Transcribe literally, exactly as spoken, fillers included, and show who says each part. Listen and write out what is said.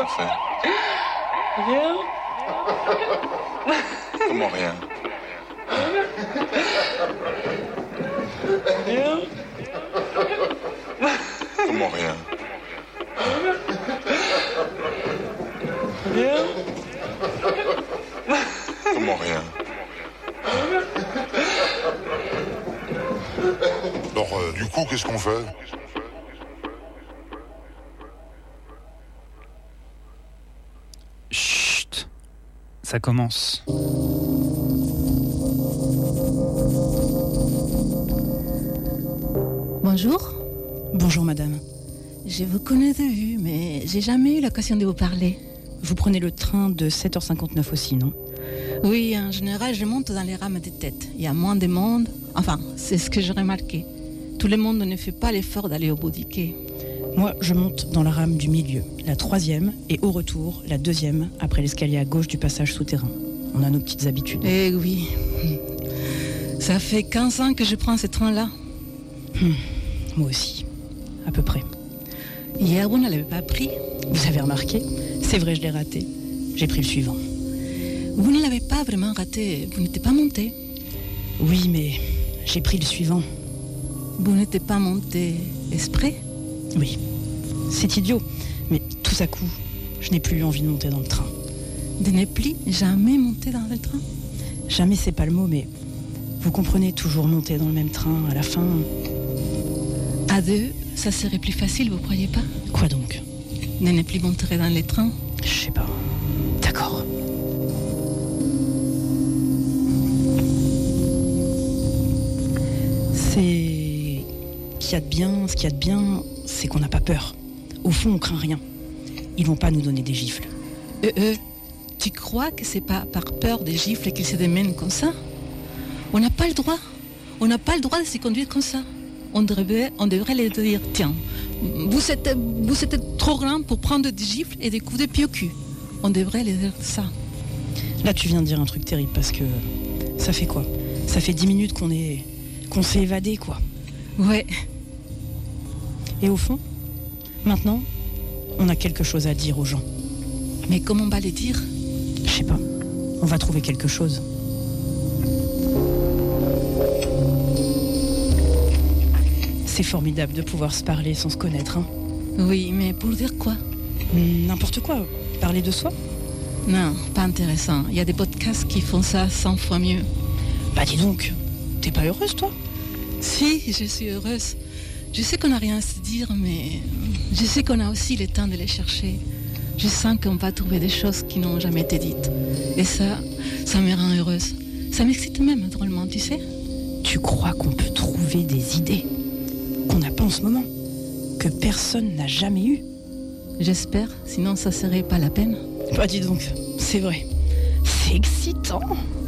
Speaker 1: t'as fait?
Speaker 2: Rien.
Speaker 1: Comment rien?
Speaker 2: Rien.
Speaker 1: Comment rien?
Speaker 2: Rien.
Speaker 1: Comment rien?
Speaker 3: Alors, euh, du coup, qu'est-ce qu'on fait?
Speaker 4: Chut, ça commence.
Speaker 5: Bonjour.
Speaker 4: Bonjour madame.
Speaker 5: Je vous connais de vue, mais j'ai jamais eu l'occasion de vous parler.
Speaker 4: Vous prenez le train de sept heures cinquante-neuf aussi, non?
Speaker 5: Oui, en général, je monte dans les rames de tête. Il y a moins de monde. Enfin, c'est ce que j'ai remarqué. Tout le monde ne fait pas l'effort d'aller au bout du quai.
Speaker 4: Moi, je monte dans la rame du milieu, la troisième, et au retour, la deuxième, après l'escalier à gauche du passage souterrain. On a nos petites habitudes.
Speaker 5: Eh oui. Ça fait quinze ans que je prends ce train-là.
Speaker 4: Hum, moi aussi, à peu près.
Speaker 5: Hier, vous ne l'avez pas pris.
Speaker 4: Vous avez remarqué? C'est vrai, je l'ai raté. J'ai pris le suivant.
Speaker 5: Vous ne l'avez pas vraiment raté. Vous n'étiez pas monté.
Speaker 4: Oui, mais j'ai pris le suivant.
Speaker 5: Vous n'étiez pas monté exprès?
Speaker 4: Oui, c'est idiot, mais tout à coup, je n'ai plus envie de monter dans le train.
Speaker 5: De ne plus jamais monter dans le train?
Speaker 4: Jamais, c'est pas le mot, mais vous comprenez, toujours monter dans le même train, à la fin...
Speaker 5: À deux, ça serait plus facile, vous croyez pas?
Speaker 4: Quoi donc?
Speaker 5: De ne plus monter dans les trains?
Speaker 4: Je sais pas. D'accord. C'est... qu'il y a de bien, ce qu'il y a de bien, c'est qu'on n'a pas peur. Au fond, on craint rien. Ils vont pas nous donner des gifles.
Speaker 5: Euh, euh, tu crois que c'est pas par peur des gifles qu'ils se démènent comme ça? On n'a pas le droit. On n'a pas le droit de se conduire comme ça. On devrait, on devrait les dire, tiens, vous êtes, vous êtes trop grand pour prendre des gifles et des coups de pied au cul. On devrait les dire ça.
Speaker 4: Là, tu viens de dire un truc terrible, parce que ça fait quoi? Ça fait dix minutes qu'on est, qu'on s'est évadé, quoi.
Speaker 5: Ouais.
Speaker 4: Et au fond, maintenant, on a quelque chose à dire aux gens.
Speaker 5: Mais comment on va les dire?
Speaker 4: Je sais pas. On va trouver quelque chose. C'est formidable de pouvoir se parler sans se connaître, hein.
Speaker 5: Oui, mais pour dire quoi?
Speaker 4: N'importe quoi. Parler de soi?
Speaker 5: Non, pas intéressant. Il y a des podcasts qui font ça cent fois mieux.
Speaker 4: Bah dis donc, t'es pas heureuse, toi?
Speaker 5: Si, je suis heureuse. Je sais qu'on n'a rien à se dire, mais je sais qu'on a aussi le temps de les chercher. Je sens qu'on va trouver des choses qui n'ont jamais été dites. Et ça, ça me rend heureuse. Ça m'excite même drôlement, tu sais.
Speaker 4: Tu crois qu'on peut trouver des idées qu'on n'a pas en ce moment, que personne n'a jamais eu?
Speaker 5: J'espère, sinon ça serait pas la peine.
Speaker 4: Bah dis donc, c'est vrai. C'est excitant.